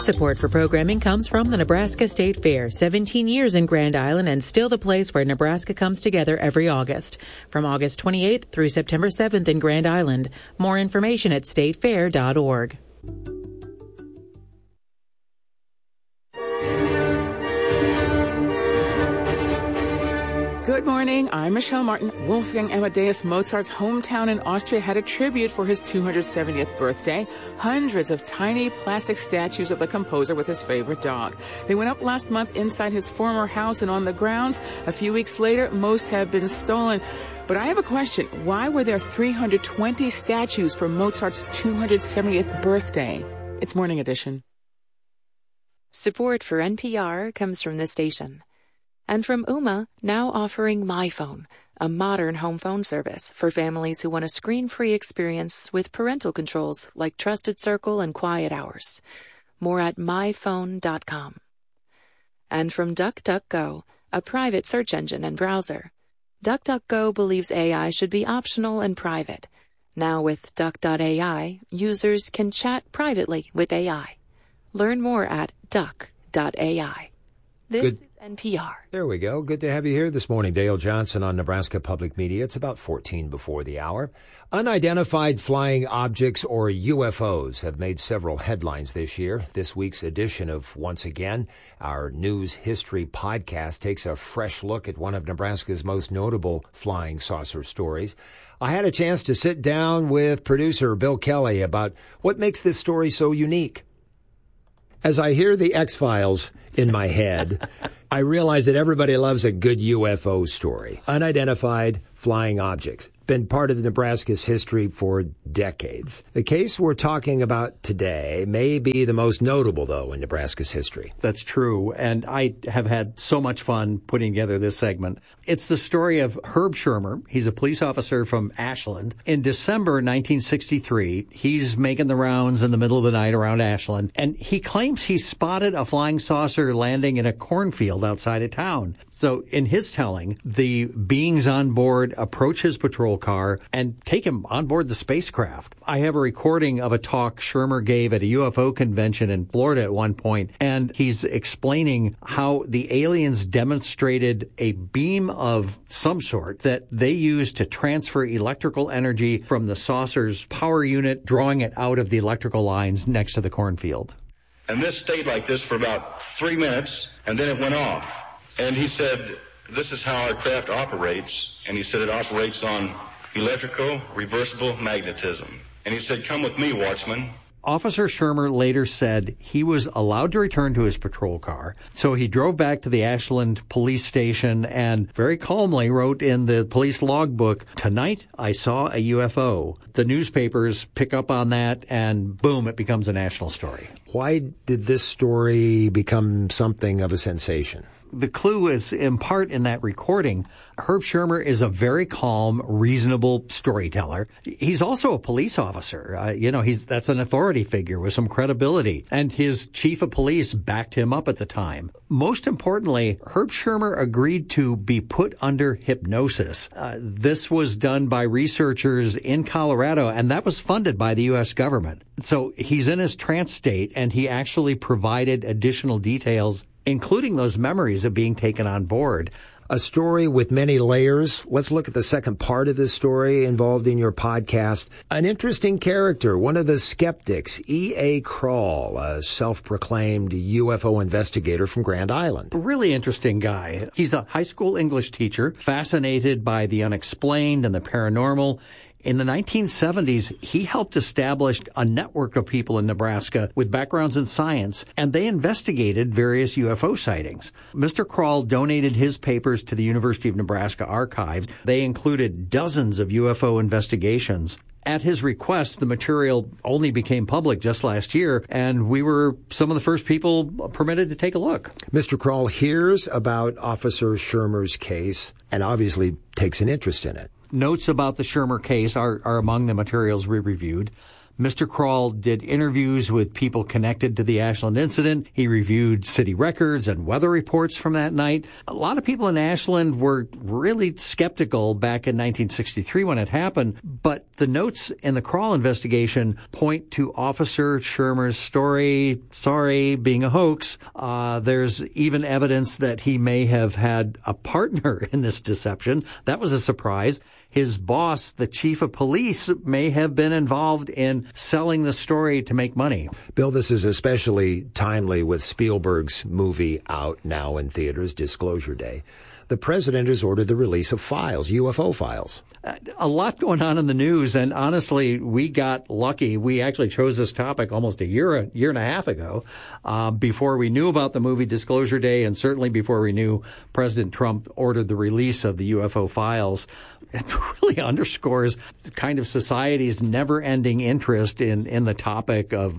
Support for programming comes from the Nebraska State Fair, 17 years in Grand Island and still the place where Nebraska comes together every August. From August 28th through September 7th in Grand Island. More information at statefair.org. Good morning, I'm Michelle Martin. Wolfgang Amadeus Mozart's hometown in Austria had a tribute for his 270th birthday. Hundreds of tiny plastic statues of the composer with his favorite dog. They went up last month inside his former house and on the grounds. A few weeks later, most have been stolen. But I have a question. Why were there 320 statues for Mozart's 270th birthday? It's Morning Edition. Support for NPR comes from this station. And from Ooma, now offering MyPhone, a modern home phone service for families who want a screen-free experience with parental controls like Trusted Circle and Quiet Hours. More at myphone.com. And from DuckDuckGo, a private search engine and browser. DuckDuckGo believes AI should be optional and private. Now with Duck.ai, users can chat privately with AI. Learn more at Duck.ai. This is NPR. There we go. Good to have you here this morning. Dale Johnson on Nebraska Public Media. It's about 14 before the hour. Unidentified flying objects, or UFOs, have made several headlines this year. This week's edition of Once Again, our news history podcast, takes a fresh look at one of Nebraska's most notable flying saucer stories. I had a chance to sit down with producer Bill Kelly about what makes this story so unique. As I hear the X-Files in my head, I realize that everybody loves a good UFO story. Unidentified flying objects. Been part of Nebraska's history for decades. The case we're talking about today may be the most notable, though, in Nebraska's history. That's true, and I have had so much fun putting together this segment. It's the story of Herb Shermer. He's a police officer from Ashland. In December 1963, he's making the rounds in the middle of the night around Ashland, and he claims he spotted a flying saucer landing in a cornfield outside of town. So in his telling, the beings on board approach his patrol car and take him on board the spacecraft. I have a recording of a talk Shermer gave at a UFO convention in Florida at one point, and he's explaining how the aliens demonstrated a beam of some sort that they used to transfer electrical energy from the saucer's power unit, drawing it out of the electrical lines next to the cornfield. And this stayed like this for about 3 minutes, and then it went off. And he said, this is how our craft operates. And he said it operates on electrical reversible magnetism. And he said, come with me, watchman. Officer Shermer later said he was allowed to return to his patrol car, so he drove back to the Ashland police station and very calmly wrote in the police logbook, "Tonight I saw a UFO." The newspapers pick up on that, and boom, it becomes a national story. Why did this story become something of a sensation? The clue is in part in that recording. Herb Shermer is a very calm, reasonable storyteller. He's also a police officer. That's an authority figure with some credibility. And his chief of police backed him up at the time. Most importantly, Herb Shermer agreed to be put under hypnosis. This was done by researchers in Colorado, and that was funded by the U.S. government. So he's in his trance state, and he actually provided additional details, including those memories of being taken on board. A story with many layers. Let's look at the second part of this story involved in your podcast. An interesting character, one of the skeptics, E.A. Kroll, a self-proclaimed UFO investigator from Grand Island. A really interesting guy. He's a high school English teacher, fascinated by the unexplained and the paranormal. In the 1970s, he helped establish a network of people in Nebraska with backgrounds in science, and they investigated various UFO sightings. Mr. Kroll donated his papers to the University of Nebraska archives. They included dozens of UFO investigations. At his request, the material only became public just last year, and we were some of the first people permitted to take a look. Mr. Kroll hears about Officer Shermer's case and obviously takes an interest in it. Notes about the Shermer case are among the materials we reviewed. Mr. Kroll did interviews with people connected to the Ashland incident. He reviewed city records and weather reports from that night. A lot of people in Ashland were really skeptical back in 1963 when it happened, but the notes in the Kroll investigation point to Officer Schirmer's story being a hoax. There's even evidence that he may have had a partner in this deception. That was a surprise. His boss, the chief of police, may have been involved in selling the story to make money. Bill, this is especially timely with Spielberg's movie out now in theaters, Disclosure Day. The president has ordered the release of files, UFO files. A lot going on in the news, and honestly, we got lucky. We actually chose this topic almost a year and a half ago, before we knew about the movie Disclosure Day, and certainly before we knew President Trump ordered the release of the UFO files. It really underscores the kind of society's never-ending interest in the topic of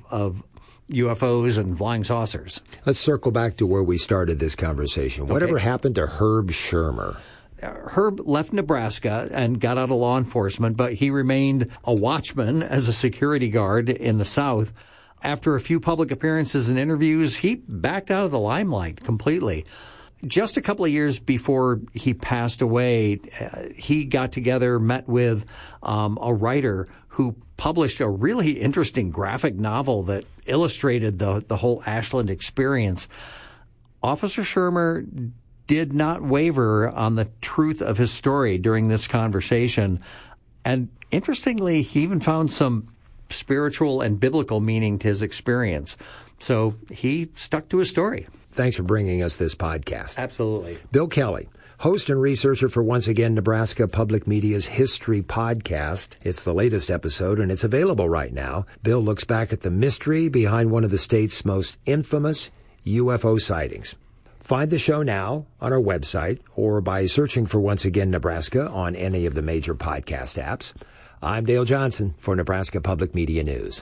UFOs and flying saucers. Let's circle back to where we started this conversation. Whatever happened to Herb Schirmer? Herb left Nebraska and got out of law enforcement, but he remained a watchman as a security guard in the South. After a few public appearances and interviews, he backed out of the limelight completely. Just a couple of years before he passed away, he got together, met with a writer who published a really interesting graphic novel that illustrated the whole Ashland experience. Officer Schirmer did not waver on the truth of his story during this conversation. And interestingly, he even found some spiritual and biblical meaning to his experience. So he stuck to his story. Thanks for bringing us this podcast. Absolutely. Bill Kelly, host and researcher for, once again, Nebraska Public Media's History Podcast. It's the latest episode, and it's available right now. Bill looks back at the mystery behind one of the state's most infamous UFO sightings. Find the show now on our website or by searching for Once Again Nebraska on any of the major podcast apps. I'm Dale Johnson for Nebraska Public Media News.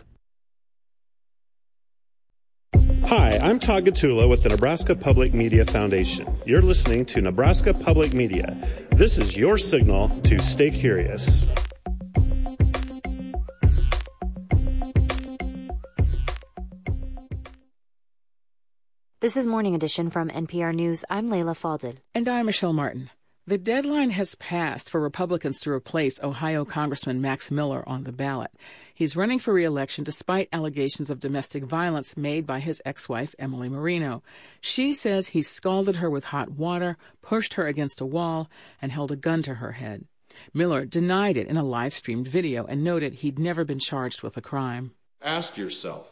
Hi, I'm Todd Gatula with the Nebraska Public Media Foundation. You're listening to Nebraska Public Media. This is your signal to stay curious. This is Morning Edition from NPR News. I'm Layla Falded. And I'm Michelle Martin. The deadline has passed for Republicans to replace Ohio Congressman Max Miller on the ballot. He's running for re-election despite allegations of domestic violence made by his ex-wife, Emily Marino. She says he scalded her with hot water, pushed her against a wall, and held a gun to her head. Miller denied it in a live-streamed video and noted he'd never been charged with a crime. Ask yourself,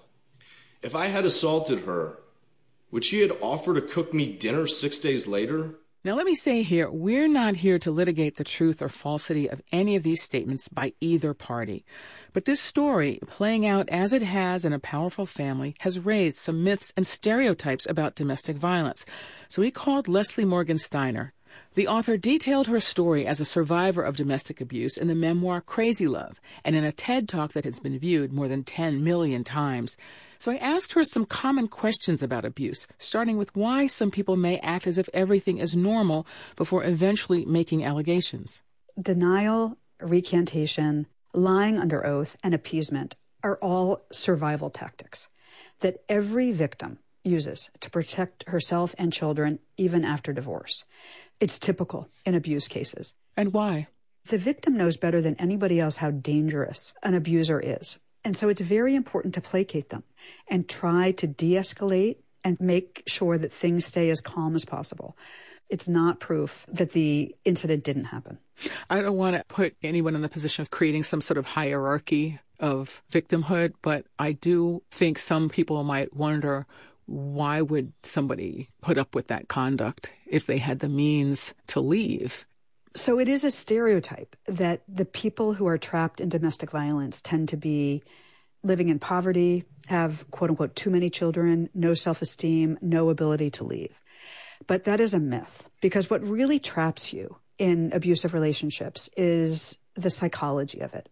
if I had assaulted her, would she have offered to cook me dinner 6 days later? Now, let me say here, we're not here to litigate the truth or falsity of any of these statements by either party. But this story, playing out as it has in a powerful family, has raised some myths and stereotypes about domestic violence. So we called Leslie Morgan Steiner. The author detailed her story as a survivor of domestic abuse in the memoir Crazy Love and in a TED Talk that has been viewed more than 10 million times. So I asked her some common questions about abuse, starting with why some people may act as if everything is normal before eventually making allegations. Denial, recantation, lying under oath, and appeasement are all survival tactics that every victim uses to protect herself and children even after divorce. It's typical in abuse cases. And why? The victim knows better than anybody else how dangerous an abuser is. And so it's very important to placate them and try to de-escalate and make sure that things stay as calm as possible. It's not proof that the incident didn't happen. I don't want to put anyone in the position of creating some sort of hierarchy of victimhood, but I do think some people might wonder, why would somebody put up with that conduct if they had the means to leave? So it is a stereotype that the people who are trapped in domestic violence tend to be living in poverty, have, quote unquote, too many children, no self-esteem, no ability to leave. But that is a myth, because what really traps you in abusive relationships is the psychology of it.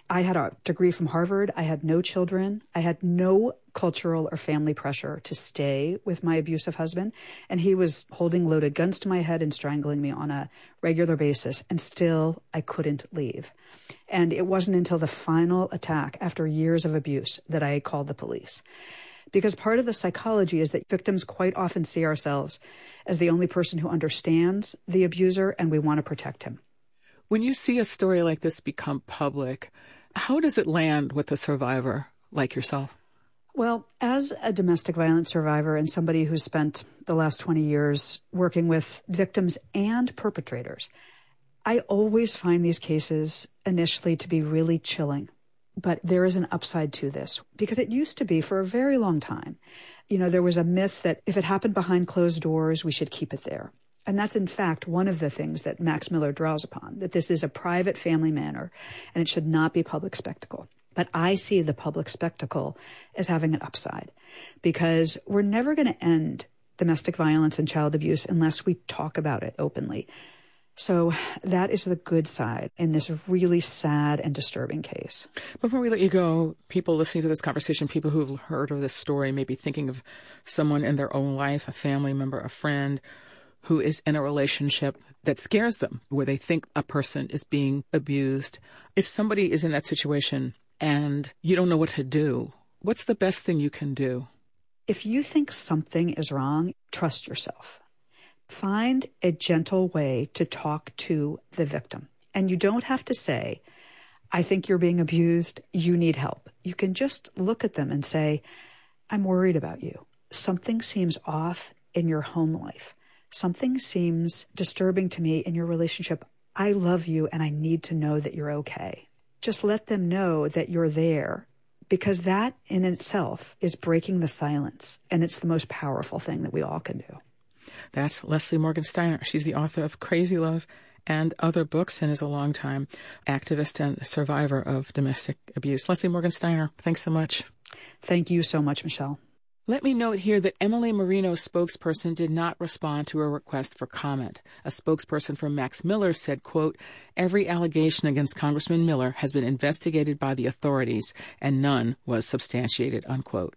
I had a degree from Harvard. I had no children. I had no cultural or family pressure to stay with my abusive husband. And he was holding loaded guns to my head and strangling me on a regular basis. And still, I couldn't leave. And it wasn't until the final attack, after years of abuse, that I called the police. Because part of the psychology is that victims quite often see ourselves as the only person who understands the abuser, and we want to protect him. When you see a story like this become public, how does it land with a survivor like yourself? Well, as a domestic violence survivor and somebody who's spent the last 20 years working with victims and perpetrators, I always find these cases initially to be really chilling. But there is an upside to this, because it used to be for a very long time. There was a myth that if it happened behind closed doors, we should keep it there. And that's, in fact, one of the things that Max Miller draws upon, that this is a private family matter and it should not be public spectacle. But I see the public spectacle as having an upside, because we're never going to end domestic violence and child abuse unless we talk about it openly. So that is the good side in this really sad and disturbing case. Before we let you go, people listening to this conversation, people who have heard of this story, may be thinking of someone in their own life, a family member, a friend, who is in a relationship that scares them, where they think a person is being abused. If somebody is in that situation and you don't know what to do, what's the best thing you can do? If you think something is wrong, trust yourself. Find a gentle way to talk to the victim. And you don't have to say, I think you're being abused, you need help. You can just look at them and say, I'm worried about you. Something seems off in your home life. Something seems disturbing to me in your relationship. I love you and I need to know that you're okay. Just let them know that you're there, because that in itself is breaking the silence. And it's the most powerful thing that we all can do. That's Leslie Morgan-Steiner. She's the author of Crazy Love and other books, and is a longtime activist and survivor of domestic abuse. Leslie Morgan-Steiner, thanks so much. Thank you so much, Michelle. Let me note here that Emily Marino's spokesperson did not respond to a request for comment. A spokesperson for Max Miller said, quote, every allegation against Congressman Miller has been investigated by the authorities and none was substantiated, unquote.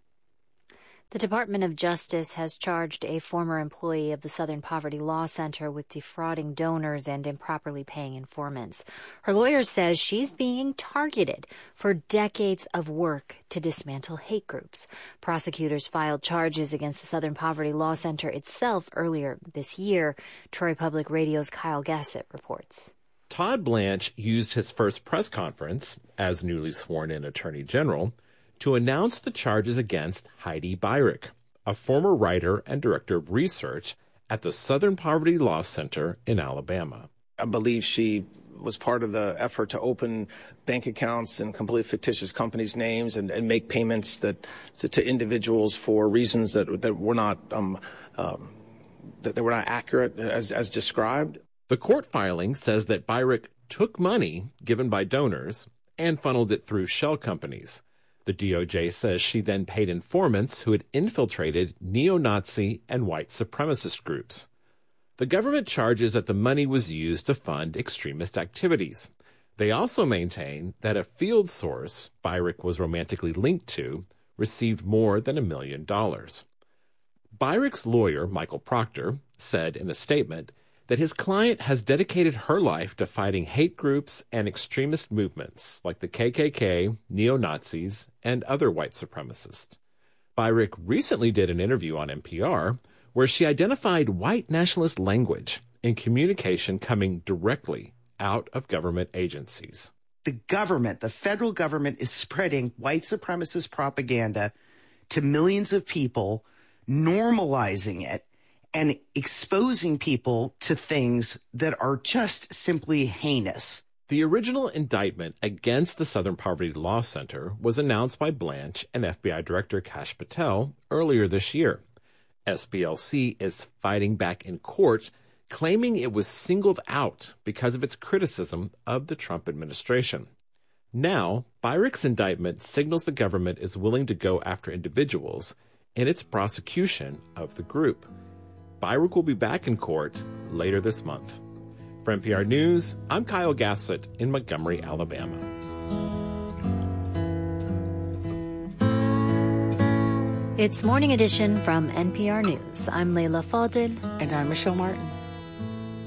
The Department of Justice has charged a former employee of the Southern Poverty Law Center with defrauding donors and improperly paying informants. Her lawyer says she's being targeted for decades of work to dismantle hate groups. Prosecutors filed charges against the Southern Poverty Law Center itself earlier this year. Troy Public Radio's Kyle Gassett reports. Todd Blanche used his first press conference as newly sworn-in Attorney General to announce the charges against Heidi Beirich, a former writer and director of research at the Southern Poverty Law Center in Alabama. I believe she was part of the effort to open bank accounts in completely fictitious companies' names and make payments to individuals for reasons that were not accurate as described. The court filing says that Beirich took money given by donors and funneled it through shell companies. The DOJ says she then paid informants who had infiltrated neo-Nazi and white supremacist groups. The government charges that the money was used to fund extremist activities. They also maintain that a field source Beirich was romantically linked to received more than $1 million. Beirich's lawyer, Michael Proctor, said in a statement that his client has dedicated her life to fighting hate groups and extremist movements like the KKK, neo-Nazis, and other white supremacists. Beirich recently did an interview on NPR where she identified white nationalist language in communication coming directly out of government agencies. The government, the federal government, is spreading white supremacist propaganda to millions of people, normalizing it, and exposing people to things that are just simply heinous. The original indictment against the Southern Poverty Law Center was announced by Blanche and FBI Director Kash Patel earlier this year. SPLC is fighting back in court, claiming it was singled out because of its criticism of the Trump administration. Now, Beirich's indictment signals the government is willing to go after individuals in its prosecution of the group. Beirich will be back in court later this month. For NPR News, I'm Kyle Gassett in Montgomery, Alabama. It's Morning Edition from NPR News. I'm Leila Fadel. And I'm Michelle Martin.